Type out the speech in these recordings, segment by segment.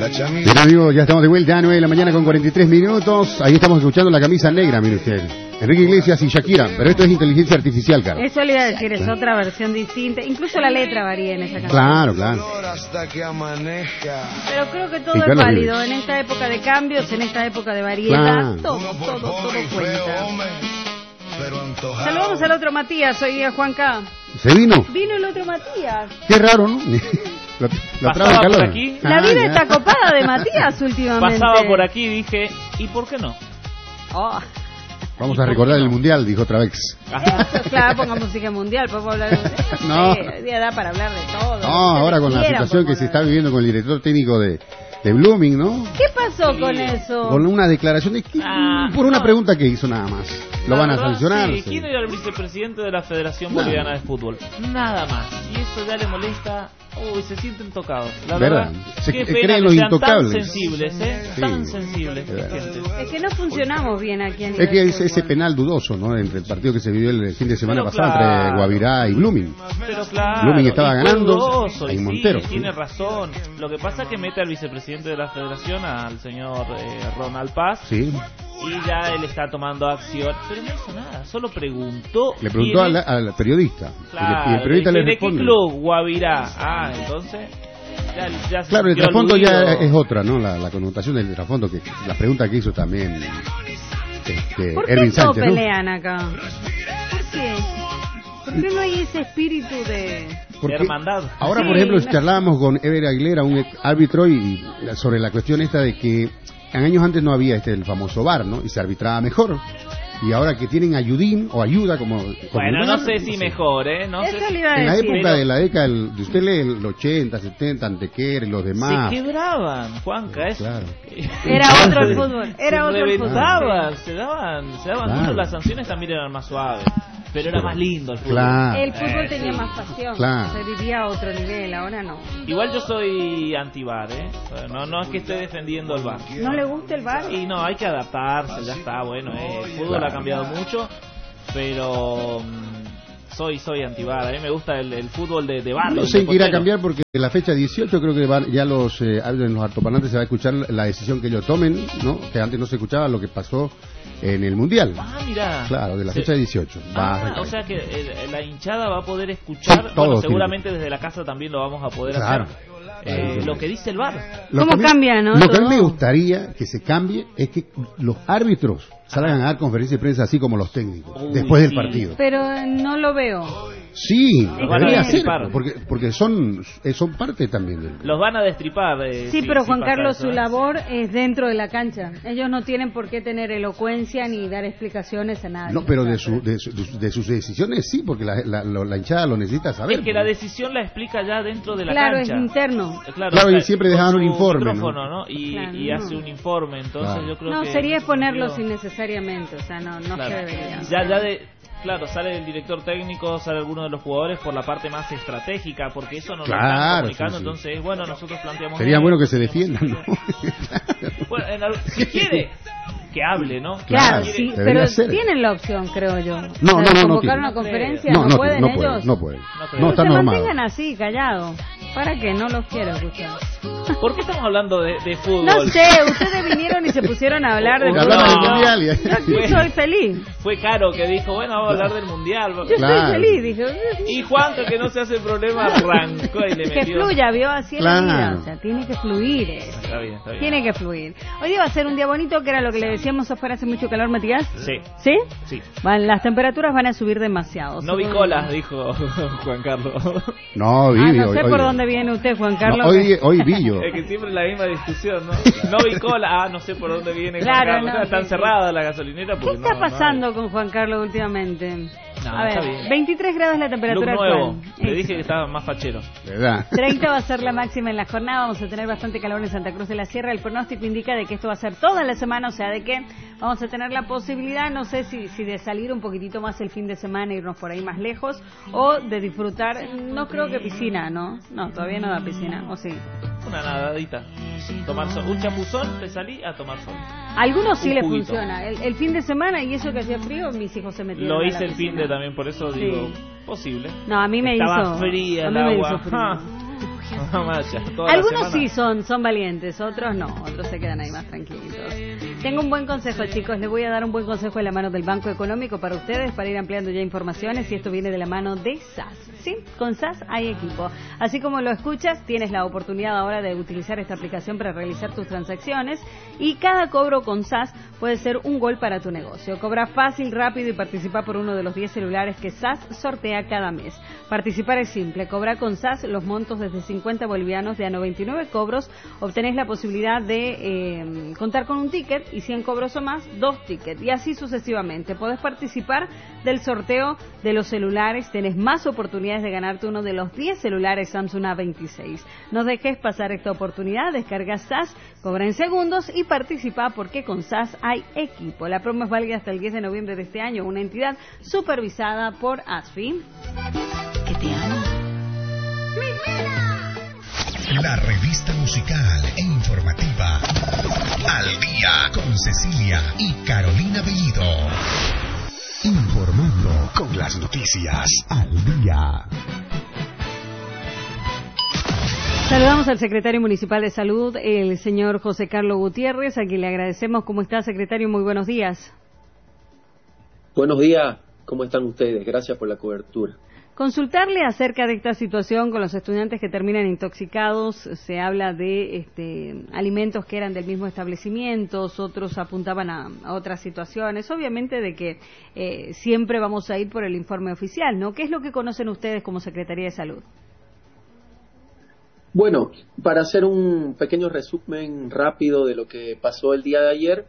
Bien, amigos, ya estamos de vuelta a 9 de la mañana con 43 minutos. Ahí estamos escuchando La Camisa Negra, mire usted. Enrique Iglesias y Shakira, pero esto es inteligencia artificial, Carlos. Eso le iba a decir, es otra versión distinta. Incluso la letra varía en esa canción. Claro, claro. Pero creo que todo es válido. En esta época de cambios, en esta época de variedad, todo cuenta. Saludamos al otro Matías, hoy día Juanca. ¿Se vino? Vino el otro Matías. Qué raro, ¿no? Lo trae el calor. Aquí. La vida está copada de Matías últimamente. Pasaba por aquí y dije, ¿y por qué no? Oh. Vamos a recordar el mundial, dijo otra vez. Eso, claro, ponga música mundial, podemos hablar de No. hoy día da para hablar de todo. No, ahora con la situación que se está viviendo con el director técnico de Blooming, ¿no? ¿Qué pasó con eso? Con una declaración de por una pregunta que hizo nada más. Lo van a sancionar. Sí, ¿quién era el vicepresidente de la Federación Boliviana de Fútbol? Nada más. Y eso ya le molesta. Uy, se sienten tocados. La verdad. Se creen los intocables. Tan sensibles, ¿eh? Sí, tan sensibles. Gente. Es que no funcionamos bien aquí en Es que es ese penal dudoso, ¿no? Entre el partido que se vivió el fin de semana pasado entre Guavirá y Blooming. Pero claro. Blooming estaba ganando. Dudoso, Ahí sí, Montero. Tiene razón. Lo que pasa es que mete al vicepresidente de la Federación, al señor Ronald Paz. Sí. Y ya él está tomando acción, pero no hizo nada, solo preguntó. Le preguntó al periodista. Claro, y el periodista le ¿de responde. qué club? Guavirá. Ah, entonces. Ya claro, el trasfondo ya es otra, ¿no? La connotación del trasfondo, que la pregunta que hizo también ¿Por qué Erwin Sánchez, ¿no? pelean acá? ¿Por qué? ¿Por qué no hay ese espíritu de hermandad? Ahora, sí, por ejemplo, charlábamos con Ever Aguilera, un árbitro, y sobre la cuestión esta de que en años antes no había el famoso VAR, ¿no? Y se arbitraba mejor. Y ahora que tienen ayudín o ayuda como bueno, no sé si mejor, No sé si... En la época de la década de usted lee el 80, 70, Antequera y los demás. Se quebraban, Juanca, eso. Claro. Era otro el fútbol, era otro el fútbol. Se daban claro. mucho, las sanciones también eran más suaves. Pero era más lindo el fútbol. Claro. El fútbol tenía más pasión, claro. Se vivía a otro nivel, ahora no. Igual yo soy anti-VAR, no es que esté defendiendo el VAR. ¿No le gusta el VAR? Y no, hay que adaptarse, ya está, bueno, el fútbol ha cambiado mucho, pero soy anti-VAR, a mí me gusta el fútbol de barrio. No sé qué irá a cambiar porque en la fecha 18 creo que ya en los altoparlantes se va a escuchar la decisión que ellos tomen, ¿no? Que antes no se escuchaba lo que pasó en el Mundial. Ah, mira. Claro, de la fecha 18. O sea que la hinchada va a poder escuchar, bueno, seguramente desde la casa también lo vamos a poder hacer. Lo que dice el VAR. ¿Cómo cambia, no? Lo que a mí me gustaría que se cambie es que los árbitros salgan a dar conferencias de prensa así como los técnicos, después del partido. Pero no lo veo. Sí, debería ser, porque son parte también. Los van a destripar. Sí, pero Juan Carlos, su labor es dentro de la cancha. Ellos no tienen por qué tener elocuencia ni dar explicaciones a nadie. No, pero de sus decisiones sí, porque la hinchada lo necesita saber. Es que la decisión la explica ya dentro de la cancha. Claro, es interno. Claro, y siempre dejaban un informe. ¿no? Y hace un informe, entonces yo creo que... No, sería ponerlos innecesariamente, o sea, no se debería. Claro, sale el director técnico, sale alguno de los jugadores por la parte más estratégica, porque eso no lo están comunicando, sí. Entonces, bueno, nosotros planteamos... Sería bueno que se defiendan, ¿no? Bueno, si quiere, que hable, ¿no? Claro, sí, pero tienen la opción, creo yo. No, convocar una conferencia, ¿no pueden ellos? No pueden. No están normados. Se mantengan así, callados. ¿Para qué? No los quiero escuchar. ¿Por qué estamos hablando de fútbol? No sé, ustedes vinieron y se pusieron a hablar de fútbol. Del mundial. Yo soy feliz. Fue Caro que dijo, bueno, vamos a hablar del mundial. Yo estoy feliz, dije. Y Juanca, que no se hace problema, arrancó y le metió. Que fluya, vio, así es la vida. O sea, tiene que fluir. Está bien. Tiene que fluir. Hoy día va a ser un día bonito, que era lo que le decíamos afuera, hace mucho calor, Matías. Sí. ¿Sí? Sí. Las temperaturas van a subir demasiado. No vi colas, dijo Juan Carlos. No, vi. No sé por dónde viene usted, Juan Carlos. Hoy vi yo. Es que siempre la misma discusión, ¿no? No vi cola, no sé por dónde viene Juan claro, Carlos. Están cerradas la gasolinera. ¿Qué está pasando con Juan Carlos últimamente? A ver, bien. 23 grados la temperatura Look nuevo. actual. Le dije que estaba más fachero. ¿Verdad? 30 va a ser la máxima en la jornada. Vamos a tener bastante calor en Santa Cruz de la Sierra. El pronóstico indica de que esto va a ser toda la semana, o sea, de que vamos a tener la posibilidad, no sé si de salir un poquitito más el fin de semana, irnos por ahí más lejos, o de disfrutar, no creo que piscina, ¿no? No, todavía no da piscina, ¿o sí? Una nadadita. Tomar sol. Un chapuzón, te salí a tomar sol. A algunos sí les funciona. El fin de semana, y eso que hacía frío, mis hijos se metieron. Lo hice el fin de también, por eso digo, posible. No, a mí me Estaba hizo fría a el mí me agua. hizo frío. Vaya, toda la Algunos semana. sí son valientes, otros no, otros se quedan ahí más tranquilitos. Tengo un buen consejo, chicos, les voy a dar un buen consejo de la mano del Banco Económico para ustedes, para ir ampliando ya informaciones, y esto viene de la mano de SAS, ¿sí? Con SAS hay equipo. Así como lo escuchas, tienes la oportunidad ahora de utilizar esta aplicación para realizar tus transacciones, y cada cobro con SAS puede ser un gol para tu negocio. Cobra fácil, rápido y participa por uno de los 10 celulares que SAS sortea cada mes. Participar es simple, cobra con SAS los montos desde 50 bolivianos de a 99 cobros, obtenés la posibilidad de contar con un ticket, y 100 cobros o más, 2 tickets, y así sucesivamente. Podés participar del sorteo de los celulares, tenés más oportunidades de ganarte uno de los 10 celulares Samsung A26. No dejes pasar esta oportunidad, descarga SAS, cobra en segundos y participa, porque con SAS hay equipo. La promo es válida hasta el 10 de noviembre de este año, una entidad supervisada por ASFI. Que te amo. La revista musical e informativa Al Día con Cecilia y Carolina Bellido. Informando con las noticias al día. Saludamos al secretario municipal de Salud, el señor José Carlos Gutiérrez, a quien le agradecemos. ¿Cómo está, secretario? Muy buenos días. Buenos días, ¿cómo están ustedes? Gracias por la cobertura. Consultarle acerca de esta situación con los estudiantes que terminan intoxicados. Se habla de alimentos que eran del mismo establecimiento, otros apuntaban a otras situaciones. Obviamente de que siempre vamos a ir por el informe oficial, ¿no? ¿Qué es lo que conocen ustedes como Secretaría de Salud? Bueno, para hacer un pequeño resumen rápido de lo que pasó el día de ayer,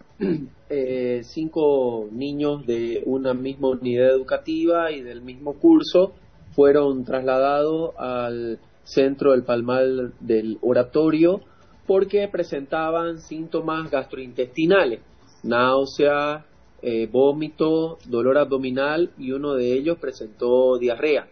5 niños de una misma unidad educativa y del mismo curso fueron trasladados al centro del Palmal del Oratorio porque presentaban síntomas gastrointestinales, náusea, vómito, dolor abdominal, y uno de ellos presentó diarrea.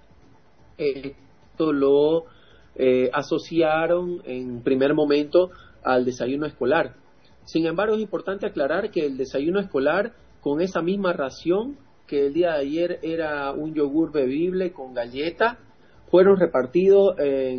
Esto lo asociaron en primer momento al desayuno escolar. Sin embargo, es importante aclarar que el desayuno escolar, con esa misma ración que el día de ayer era un yogur bebible con galleta, fueron repartidos en